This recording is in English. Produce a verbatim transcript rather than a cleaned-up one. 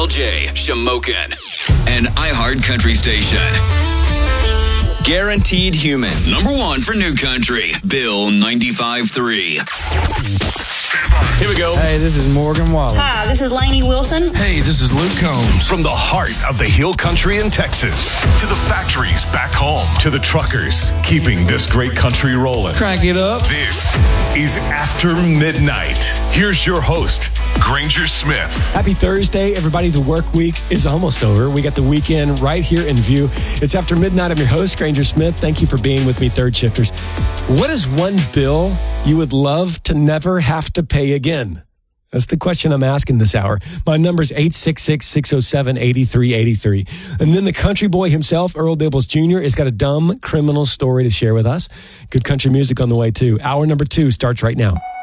J, Shamokin, an iHeart Country station. Guaranteed Human. Number one for New Country, Bill ninety-five point three. Here we go. Hey, this is Morgan Wallen. Hi, this is Lainey Wilson. Hey, this is Luke Combs. From the heart of the Hill Country in Texas to the factories back home to the truckers keeping this great country rolling. Crank it up. This is After Midnight. Here's your host, Granger Smith. Happy Thursday, everybody. The work week is almost over. We got the weekend right here in view. It's After Midnight. I'm your host, Granger Smith. Thank you for being with me, Third Shifters. What is one bill you would love to never have to pay again? That's the question I'm asking this hour. My number is eight six six, six oh seven, eight three eight three. And then the country boy himself, Earl Dibbles Junior, has got a dumb criminal story to share with us. Good country music on the way, too. Hour number two starts right now.